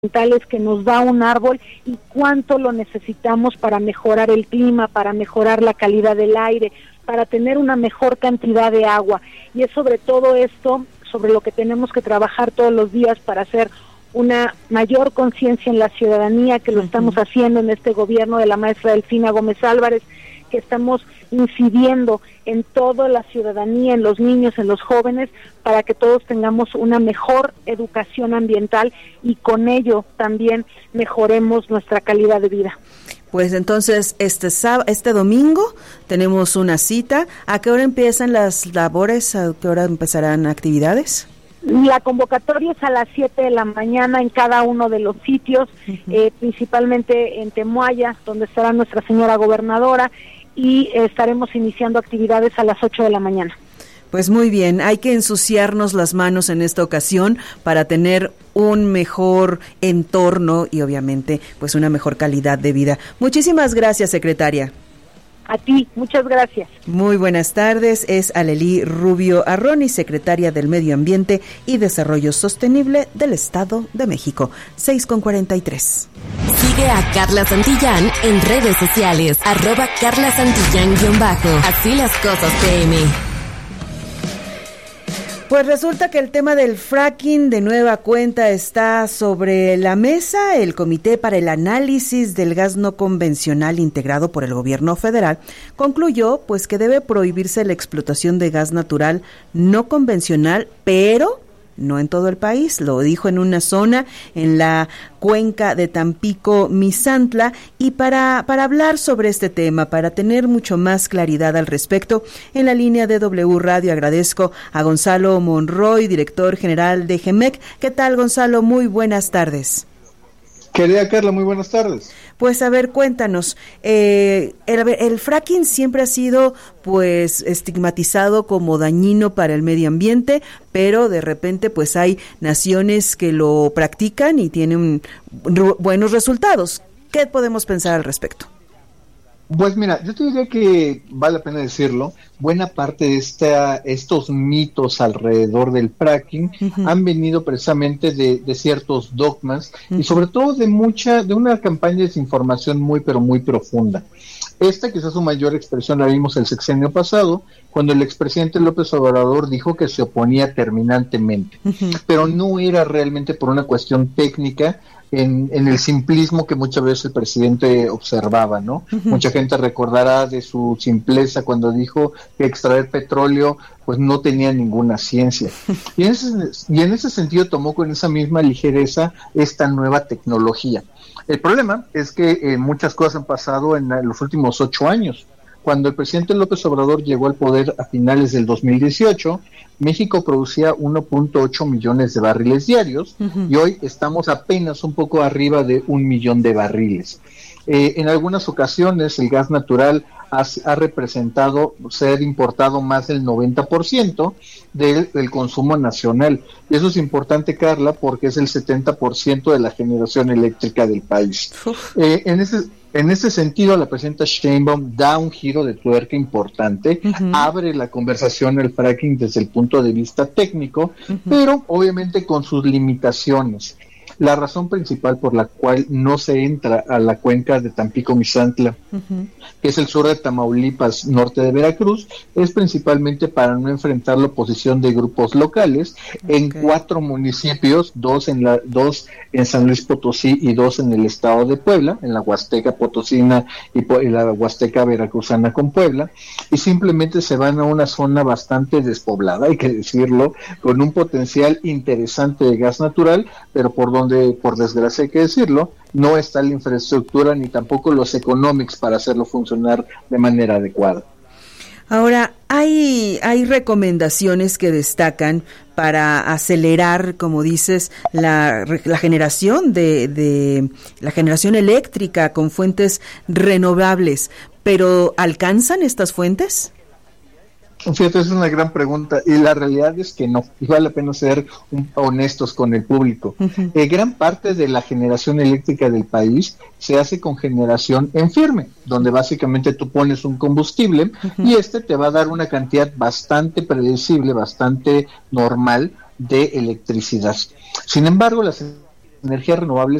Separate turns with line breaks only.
ambientales que nos da un árbol y cuánto lo necesitamos para mejorar el clima, para mejorar la calidad del aire, para tener una mejor cantidad de agua. Y es sobre todo esto, sobre lo que tenemos que trabajar todos los días para hacer una mayor conciencia en la ciudadanía, que lo estamos haciendo en este gobierno de la maestra Delfina Gómez Álvarez, que estamos incidiendo en toda la ciudadanía, en los niños, en los jóvenes, para que todos tengamos una mejor educación ambiental y con ello también mejoremos nuestra calidad de vida.
Pues entonces este domingo tenemos una cita. ¿A qué hora empiezan las labores? ¿A qué hora empezarán actividades?
La convocatoria es a las 7 de la mañana en cada uno de los sitios, principalmente en Temuaya, donde estará nuestra señora gobernadora, y estaremos iniciando actividades a las 8 de la mañana.
Pues muy bien, hay que ensuciarnos las manos en esta ocasión para tener un mejor entorno y obviamente pues una mejor calidad de vida. Muchísimas gracias, secretaria.
A ti, muchas gracias.
Muy buenas tardes, es Alelí Rubio Arroni, secretaria del Medio Ambiente y Desarrollo Sostenible del Estado de México. 6:43.
Sigue a Carla Santillán en redes sociales, @CarlaSantillán_. Así las cosas PM.
Pues resulta que el tema del fracking de nueva cuenta está sobre la mesa. El Comité para el Análisis del Gas No Convencional integrado por el gobierno federal concluyó pues que debe prohibirse la explotación de gas natural no convencional, pero no en todo el país. Lo dijo en una zona en la cuenca de Tampico-Misantla. Y para hablar sobre este tema, para tener mucho más claridad al respecto, en la línea de W Radio agradezco a Gonzalo Monroy, director general de GEMEC. ¿Qué tal, Gonzalo? Muy buenas tardes.
Querida Carla, muy buenas tardes.
Pues a ver, cuéntanos, el fracking siempre ha sido pues estigmatizado como dañino para el medio ambiente, pero de repente pues hay naciones que lo practican y tienen buenos resultados. ¿Qué podemos pensar al respecto?
Pues mira, yo te diría que vale la pena decirlo, buena parte de estos mitos alrededor del fracking han venido precisamente de ciertos dogmas y sobre todo de una campaña de desinformación muy pero muy profunda. Esta quizás su mayor expresión la vimos el sexenio pasado, cuando el expresidente López Obrador dijo que se oponía terminantemente, pero no era realmente por una cuestión técnica, en el simplismo que muchas veces el presidente observaba, ¿no? Mucha gente recordará de su simpleza cuando dijo que extraer petróleo pues no tenía ninguna ciencia. Y en ese sentido tomó con esa misma ligereza esta nueva tecnología. El problema es que muchas cosas han pasado en los últimos 8 años. Cuando el presidente López Obrador llegó al poder a finales del 2018, México producía 1.8 millones de barriles diarios y hoy estamos apenas un poco arriba de 1 millón de barriles. En algunas ocasiones el gas natural ha representado ser importado más del 90% del consumo nacional. Y eso es importante, Carla, porque es el 70% de la generación eléctrica del país. En ese sentido, la presidenta Sheinbaum da un giro de tuerca importante, abre la conversación al fracking desde el punto de vista técnico, pero obviamente con sus limitaciones. La razón principal por la cual no se entra a la cuenca de Tampico-Misantla, que es el sur de Tamaulipas, norte de Veracruz, es principalmente para no enfrentar la oposición de grupos locales en 4 municipios, 2 en San Luis Potosí y 2 en el estado de Puebla, en la Huasteca Potosina y la Huasteca Veracruzana con Puebla, y simplemente se van a una zona bastante despoblada, hay que decirlo, con un potencial interesante de gas natural, pero por desgracia hay que decirlo, no está la infraestructura ni tampoco los economics para hacerlo funcionar de manera adecuada.
Ahora, hay recomendaciones que destacan para acelerar, como dices, la generación de la generación eléctrica con fuentes renovables, pero ¿alcanzan estas fuentes?
Fíjate, es una gran pregunta y la realidad es que no, y vale la pena ser honestos con el público. Gran parte de la generación eléctrica del país se hace con generación en firme, donde básicamente tú pones un combustible y te va a dar una cantidad bastante predecible, bastante normal de electricidad. Sin embargo, las energías renovables